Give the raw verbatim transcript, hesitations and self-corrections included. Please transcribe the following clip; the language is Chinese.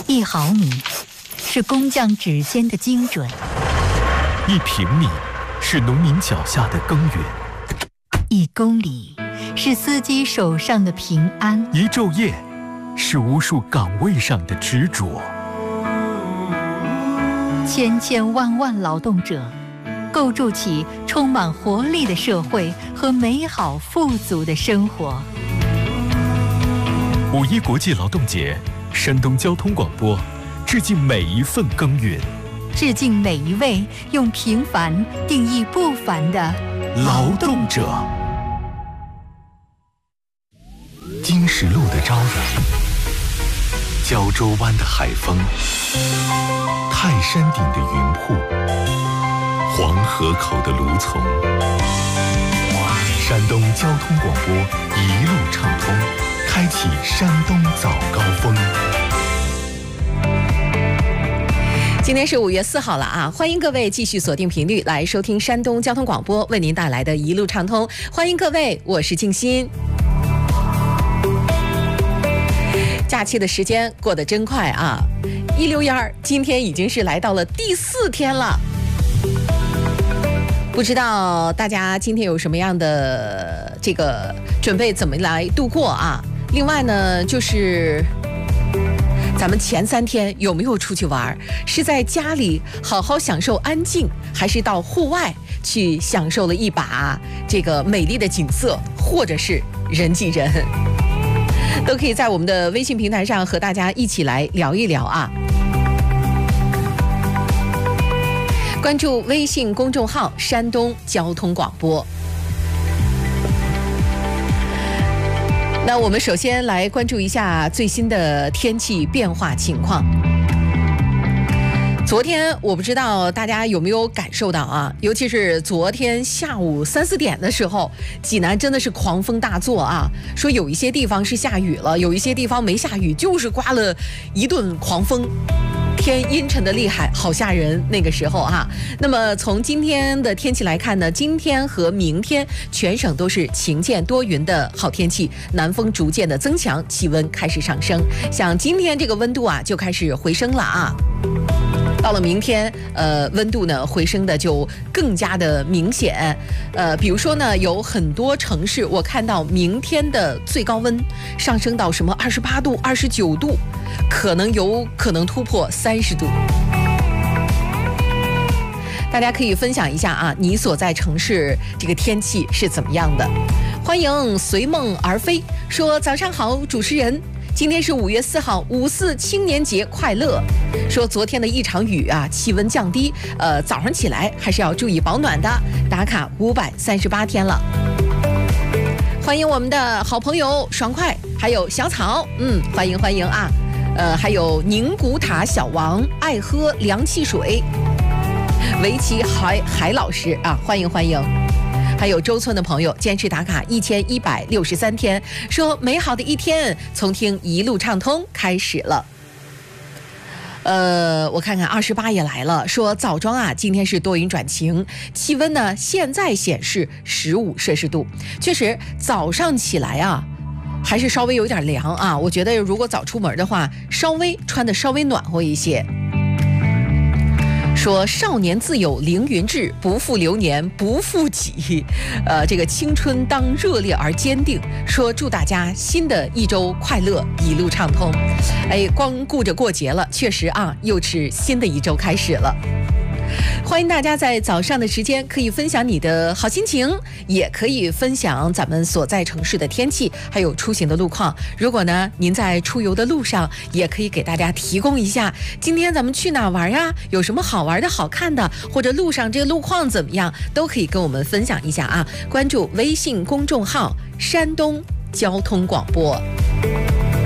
一毫米是工匠指尖的精准， 一平米是农民脚下的耕耘， 一公里是司机手上的平安， 一昼夜是无数岗位上的执着。 千千万万劳动者构筑起充满活力的社会和美好富足的生活。 五一国际劳动节，山东交通广播致敬每一份耕耘， 致敬每一位用平凡定义不凡的劳动者。金石路的朝阳，胶州湾的海风，泰山顶的云瀑，黄河口的芦丛，山东交通广播一路畅通，开启山东早高峰。 今天是五月四号了啊！欢迎各位继续锁定频率来收听山东交通广播为您带来的一路畅通。欢迎各位，我是静心。假期的时间过得真快啊！一溜烟儿，今天已经是来到了第四天了。不知道大家今天有什么样的这个准备，怎么来度过啊？另外呢，就是咱们前三天有没有出去玩？是在家里好好享受安静，还是到户外去享受了一把这个美丽的景色，或者是人挤人？都可以在我们的微信平台上和大家一起来聊一聊啊！关注微信公众号山东交通广播。那我们首先来关注一下最新的天气变化情况。昨天我不知道大家有没有感受到啊，尤其是昨天下午三四点的时候，济南真的是狂风大作啊，说有一些地方是下雨了，有一些地方没下雨，就是刮了一顿狂风。天阴沉的厉害，好吓人那个时候哈、啊。那么从今天的天气来看呢，今天和明天全省都是晴间多云的好天气，南风逐渐的增强，气温开始上升。像今天这个温度啊，就开始回升了啊。到了明天，呃，温度呢回升的就更加的明显。呃，比如说呢，有很多城市，我看到明天的最高温上升到什么二十八度、二十九度，可能有可能突破三十度。大家可以分享一下啊，你所在城市这个天气是怎么样的？欢迎随梦而飞说早上好，主持人。今天是五月四号，五四青年节快乐。说昨天的一场雨啊，气温降低，呃，早上起来还是要注意保暖的。打卡五百三十八天了。欢迎我们的好朋友爽快，还有小草，嗯，欢迎欢迎啊。呃，还有宁古塔小王，爱喝凉汽水，围棋海海老师啊，欢迎欢迎。还有周村的朋友坚持打卡一千一百六十三天，说美好的一天从听一路畅通开始了。呃，我看看二十八也来了，说枣庄啊，今天是多云转晴，气温呢现在显示十五摄氏度，确实早上起来啊，还是稍微有点凉啊。我觉得如果早出门的话，稍微穿的稍微暖和一些。说少年自有凌云志，不负流年不负己，呃，这个青春当热烈而坚定。说祝大家新的一周快乐，一路畅通。哎，光顾着过节了，确实啊，又是新的一周开始了。欢迎大家在早上的时间可以分享你的好心情，也可以分享咱们所在城市的天气，还有出行的路况。如果呢您在出游的路上，也可以给大家提供一下今天咱们去哪玩呀，有什么好玩的好看的，或者路上这个路况怎么样，都可以跟我们分享一下啊。关注微信公众号山东交通广播。